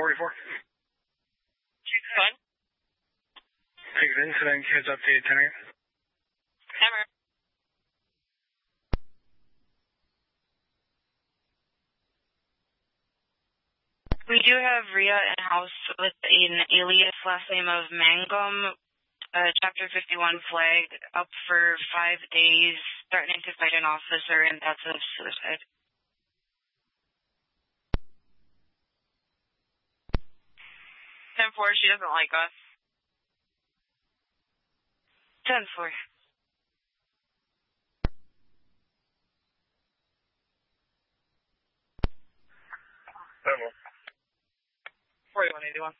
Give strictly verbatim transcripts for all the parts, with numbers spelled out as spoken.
forty-four. Fun. Six incident, kids updated ten eight. Hammer. We do have Rhea in-house with an alias last name of Mangum, uh, Chapter fifty-one flag, up for five days, threatening to fight an officer, and that's a suicide. ten four, she doesn't like us. ten four. Level. forty-one eighty-one.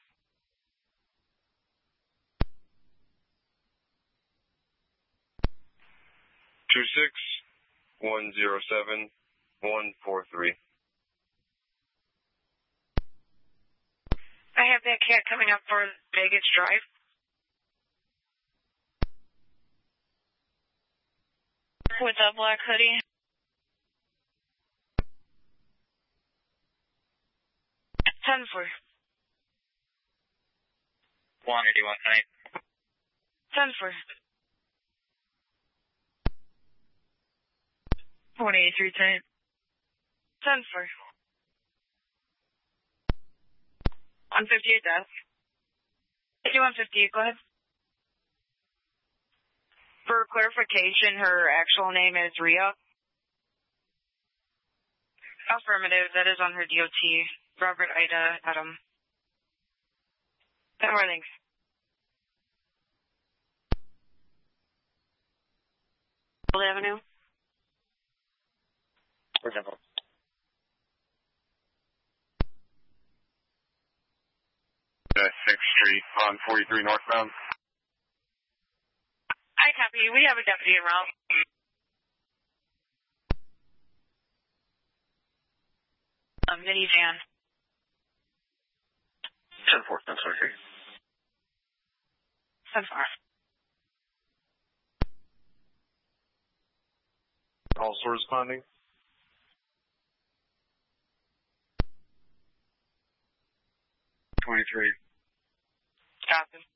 Two six one zero seven one four three. I have that cat coming up for Vegas Drive. With a black hoodie. ten four. one eighty-one night. ten four. one eighty-three ten. ten four. one fifty-eight death. fifty-one fifty, go ahead. For clarification, her actual name is Rhea. Affirmative, that is on her D O T. Robert Ida Adam. Ten more things. Old Avenue. For example. sixth Street on forty-three northbound. I copy. We have a deputy en route. A minivan. ten four, I'm sorry. ten four. Also responding. twenty-three. Copy.